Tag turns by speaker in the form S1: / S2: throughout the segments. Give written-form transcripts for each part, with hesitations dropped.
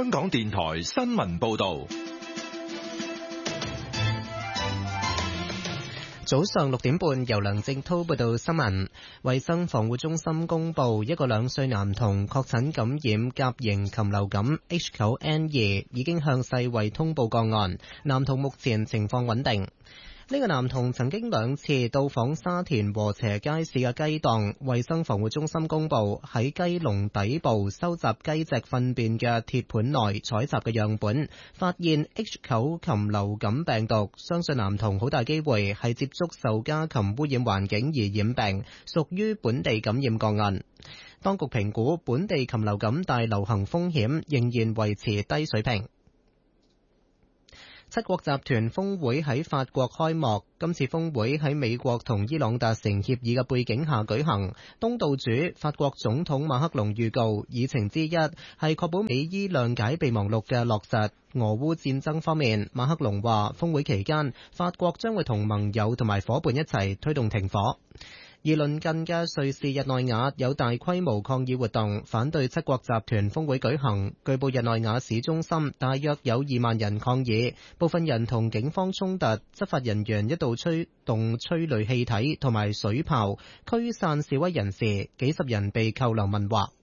S1: 香港電台新聞報道。
S2: 早上6點半，由梁正滔報道新聞。衛生防護中心公布，一個2歲男童確診感染甲型禽流感 H9N2，已經向世衛通報個案。男童目前情況穩定。呢個男童曾經2次到訪沙田禾輋街市嘅雞檔，衛生防護中心公布喺雞籠底部收集雞隻糞便嘅鐵盤內採集嘅樣本，發現 H9 禽流感病毒，相信男童好大機會係接觸受家禽污染環境而染病，屬於本地感染個案。當局評估本地禽流感大流行風險仍然維持低水平。七國集團峰會喺法國開幕，今次峰會喺美國同伊朗達成協議嘅背景下舉行。東道主法國總統馬克龍預告，議程之一係確保美伊諒解備忘錄嘅落實。俄烏戰爭方面，馬克龍話峰會期間，法國將會同盟友同埋夥伴一齊推動停火。而鄰近嘅瑞士日內瓦有大規模抗議活動，反對七國集團峰會舉行。據報日內瓦市中心大約有2萬人抗議，部分人同警方衝突，執法人員一度吹動催淚氣體同埋水炮驅散示威人士，幾十人被扣留問話。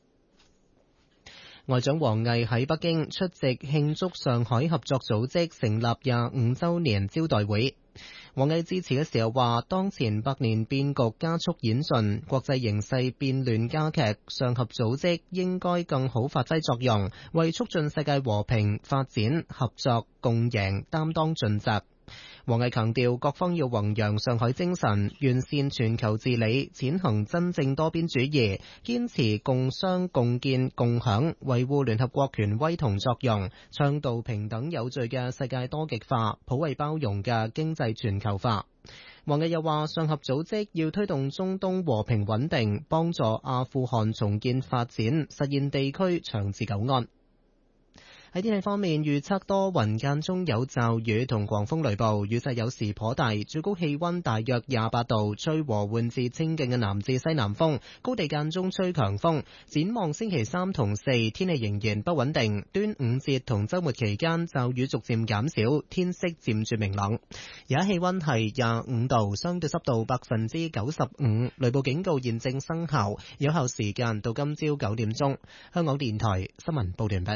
S2: 外長王毅喺北京出席慶祝上海合作組織成立25週年招待會。王毅致辭嘅時候話，當前百年變局加速演進，國際形勢變亂加劇，上合組織應該更好發揮作用，為促進世界和平發展、合作共贏擔當盡責。王毅強調，各方要弘揚上海精神，完善全球治理，踐行真正多邊主義，堅持共商共建共享，維護聯合國權威同作用，倡導平等有序嘅世界多極化，普惠包容嘅經濟全球化。王毅又話，上合組織要推動中東和平穩定，幫助阿富汗重建發展，實現地區長治久安。喺天氣方面，預測多雲間中有驟雨同狂風雷暴，雨勢有時頗大，最高氣溫大約28度，吹和緩至清勁嘅南至西南風，高地間中吹強風。展望星期3同4，天氣仍然不穩定。端午節同週末期間驟雨逐漸減少，天色漸轉明朗。而家氣溫係25度，相對濕度95%，雷暴警告現正生效，有效時間到今朝9點鐘。香港電台新聞報道完畢。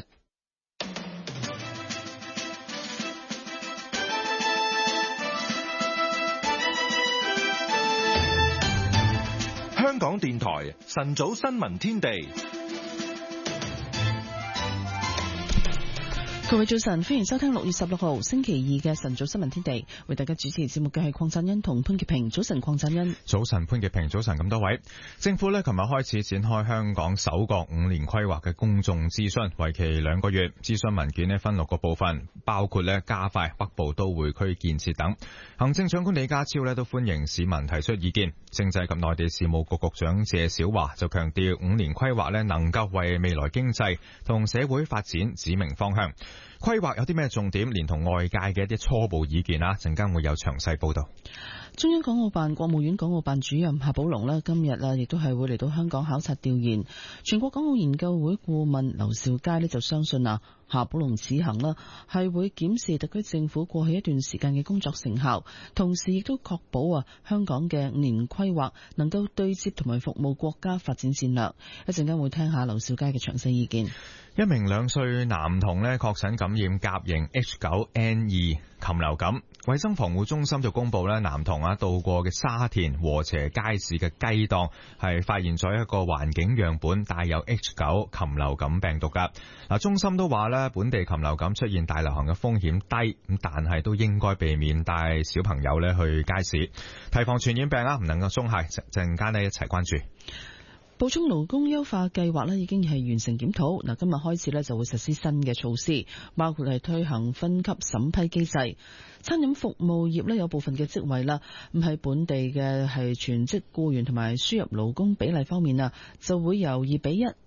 S1: 香港電台晨早新聞天地。
S3: 各位早晨，歡迎收聽6月16號星期2嘅晨早新聞天地，為大家主持節目嘅係鄺振恩同潘潔平。早晨，鄺振恩。
S4: 早晨，潘潔平。早晨，咁多位。政府呢琴日開始展開香港首個5年規劃嘅公眾諮詢，為期2個月。諮詢文件呢分6個部分，包括呢加快北部都會區建設等。行政長官李家超呢都歡迎市民提出意見。政制及內地事務局局長謝小華就強調5年規劃呢能夠為未來經濟同社會發展指明方向。規劃有啲咩重點，連同外界嘅一啲初步意見啊，陣間會有詳細報道。
S3: 中央港澳辦國務院港澳辦主任夏寶龍今日亦都係會嚟到香港考察調研。全國港澳研究會顧問劉兆佳就相信夏寶龍此行係會檢視特區政府過去一段時間嘅工作成效，同時亦都確保香港嘅5年規劃能夠對接同埋服務國家發展戰略。一陣間會聽下劉兆佳嘅詳細意見。
S4: 一名2歲男童確診感染甲型 H9N2 禽流感，衛生防護中心就公布男童到過嘅沙田禾輋街市嘅雞檔係發現咗一個環境樣本帶有 H9 禽流感病毒噶。中心都話本地禽流感出現大流行嘅風險低，但係都應該避免帶小朋友去街市，提防傳染病唔能夠鬆懈。陣間一齊關注。
S3: 補充勞工優化計劃已經係完成檢討，今日開始就會實施新嘅措施，包括係推行分級審批機制。餐飲服務業有部分嘅職位唔係本地嘅係全職僱員同埋輸入勞工比例方面就會由2:1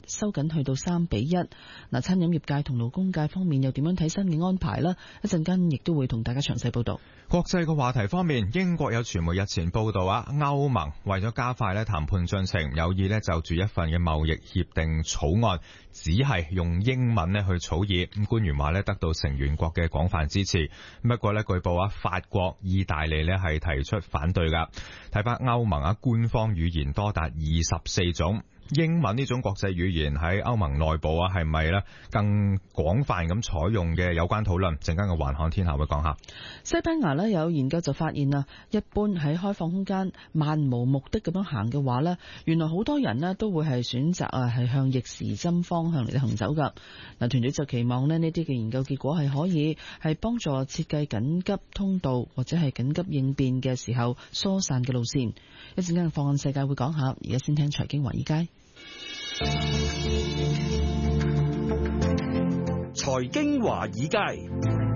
S3: 收緊去到3:1。嗱，餐飲業界同勞工界方面又點樣睇新嘅安排呢？一陣間亦都會同大家詳細報道。
S4: 國際嘅話題方面，英國有傳媒日前報道歐盟為咗加快談判進程，有意就住一份嘅貿易協定草案，只係用英文去草擬。咁官員話得到成員國嘅廣泛支持。不過據報法國、意大利係提出反對噶。睇翻歐盟官方語言多達24種。英文呢種國際語言喺歐盟內部係咪更廣泛咁採用嘅有關討論？陣間嘅環看天下會講下。
S3: 西班牙有研究就發現一般喺開放空間漫無目的咁樣行嘅話原來好多人都會係選擇係向逆時針方向嚟行走噶。嗱，團隊就期望呢啲嘅研究結果係可以係幫助設計緊急通道或者係緊急應變嘅時候疏散嘅路線。一陣間放眼世界會講下，而家先聽財經華爾街。
S5: 財經華爾街，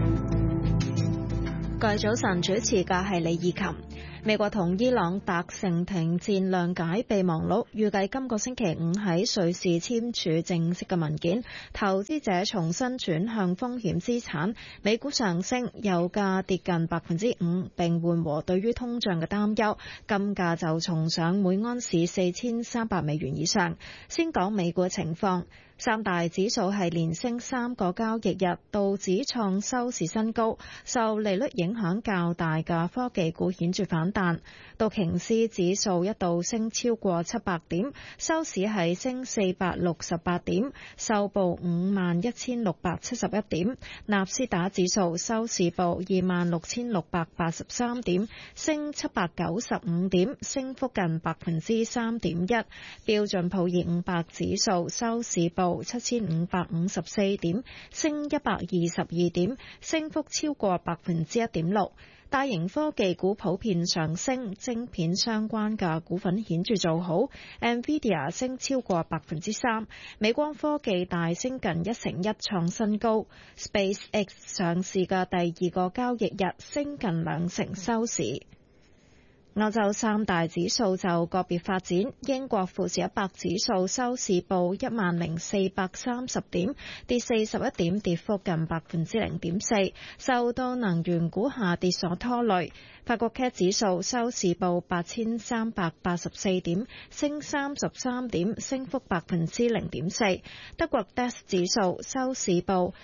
S6: 各位早晨，主持嘅係李義琴。美國同伊朗達成停戰諒解備忘錄，預計今個星期五喺瑞士簽署正式嘅文件。投資者重新轉向風險資產，美股上升，油價跌近 5%， 並緩和對於通脹嘅擔憂。金價就重上每盎司4300美元以上。先講美股嘅情況。三大指數係連升3個交易日，道指創收市新高，受利率影響較大嘅科技股顯著反彈。道瓊斯指數一度升超過700點，收市係升468點，收報51,671點。納斯達指數收市報26,683點，升795點，升幅近 3.1%。標準普爾500指數收市報7,554點，升122點，升幅超過 1.6%。大型科技股普遍上升，晶片相關嘅股份顯著做好 ，NVIDIA 升超過 3%， 美光科技大升近1成1創新高 ，SpaceX 上市嘅第二個交易日升近2成收市。歐洲三大指數就個別發展，英國富時100指數收市報10,430點，跌41點，跌幅近 0.4%， 受到能源股下跌所拖累。法國 CAC 指數收市報8,384點，升33點，升幅 0.4%。德國 DAX 指數收市報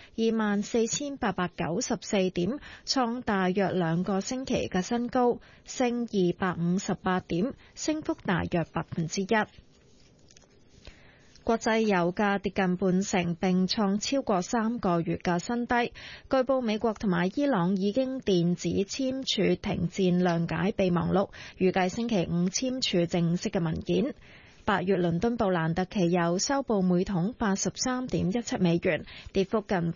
S6: 24,894點，創大約2個星期嘅新高，升258點，升幅大約 1%。國際油價跌近半成，並創超過3個月嘅新低。據報美國同埋伊朗已經電子簽署停戰諒解備忘錄，預計星期五簽署正式嘅文件。8月倫敦布蘭特期油收報每桶83.17美元，跌幅近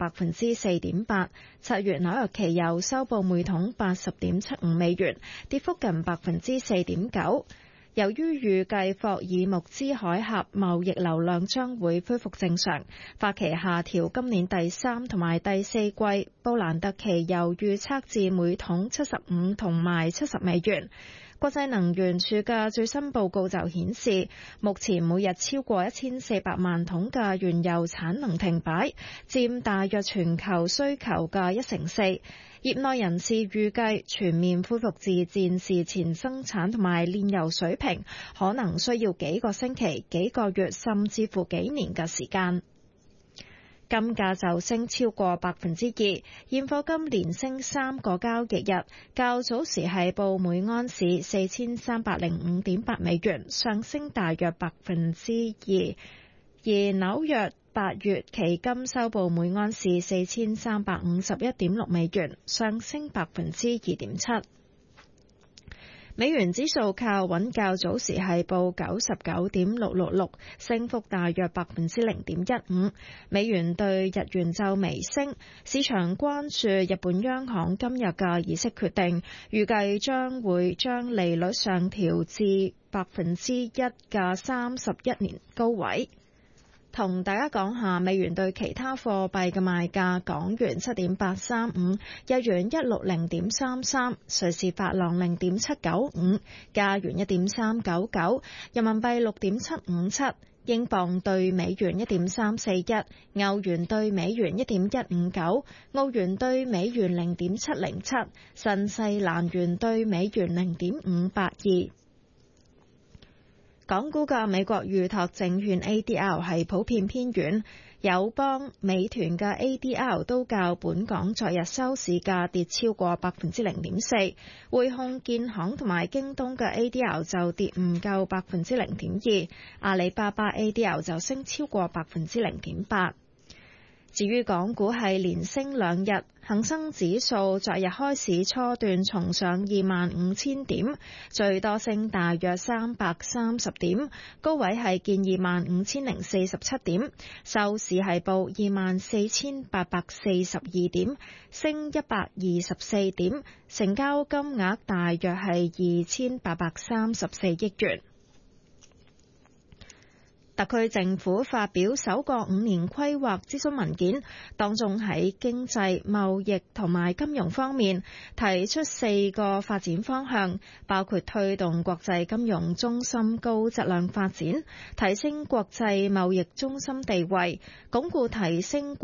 S6: 4.8%。7月紐約期油收報每桶80.75美元，跌幅近 4.9%。由於預計霍爾木茲海峽貿易流量將會恢復正常，花旗下調今年第3同埋第4季布蘭特期油預測至每桶75同埋70美元。國際能源署嘅最新報告就顯示，目前每日超過1400萬桶嘅原油產能停擺，佔大約全球需求嘅4%。業內人士預計全面恢復至戰事前生產同埋煉油水平，可能需要幾個星期、幾個月甚至乎幾年嘅時間。金價就升超過 2%， 現貨金連升3個交易日，較早時係報每盎司4305.8美元，上升大約 2%。而紐約8月期金收報每盎司4351.6美元，上升 2.7%。美元指數靠穩，較早時係報99.666，升幅大約 0.15%。美元對日元就微升，市場關注日本央行今日嘅議息決定，預計將會將利率上調至 1% 嘅31年高位。同大家講下美元對其他貨幣嘅賣價：港元7.835，日元160.33，瑞士法郎0.795，加元1.399，人民幣6.757， 英鎊對美元1.341，歐元對美元1.159，澳元對美元0.707，新西蘭元對美元0.582。港股嘅美國預託證券 ADR 係普遍偏軟，友邦、美團嘅 ADR 都較本港昨日收市價跌超過0.4%，匯控、建行同埋京東嘅 ADR 就跌唔夠0.2%，阿里巴巴 ADR 就升超過0.8%。至於港股係連升兩日，恒生指數昨日開市初段重上25,000點，最多升大約330點，高位係見25,047點，收市係報24,842點，升124點，成交金額大約係2,834億元。特區政府發表首個5年規劃諮詢文件，當中喺經濟、貿易同埋金融方面提出4個發展方向，包括推動國際金融中心高質量發展，提升國際貿易中心地位，鞏固提升